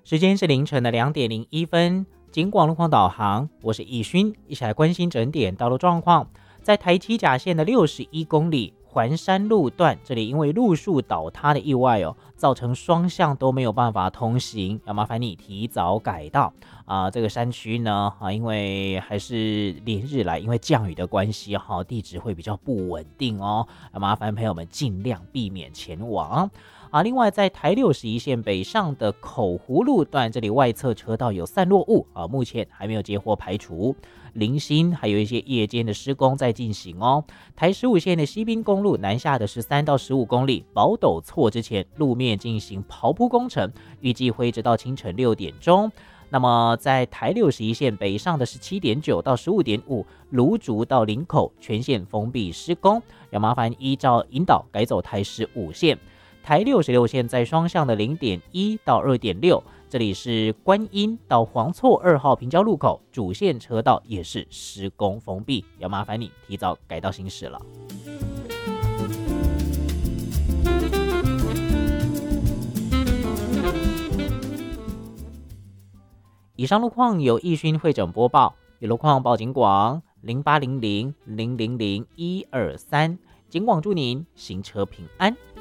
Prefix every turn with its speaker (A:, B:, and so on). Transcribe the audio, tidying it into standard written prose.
A: 时间是凌晨的2:01，警广路况导航，我是易勋，一起来关心整点道路状况。在台七甲线的61公里环山路段，这里因为路树倒塌的意外造成双向都没有办法通行，要麻烦你提早改道这个山区呢因为还是连日来因为降雨的关系地质会比较不稳定要麻烦朋友们尽量避免前往。另外在台61线北上的口湖路段，这里外侧车道有散落物目前还没有接获排除。零星还有一些夜间的施工在进行台15线的西滨公路南下的13到15公里宝斗错之前，路面进行刨铺工程，预计会一直到清晨6点钟。那么在台61线北上的17点9到15点5，芦竹到林口全线封闭施工，要麻烦依照引导改走台15线。台66线在双向的0点1到2点6，这里是观音到黄厝2号平交路口，主线车道也是施工封闭，要麻烦你提早改道行驶了。以上路况由易勋会诊播报，有路况报警广0800000123，警广祝您行车平安。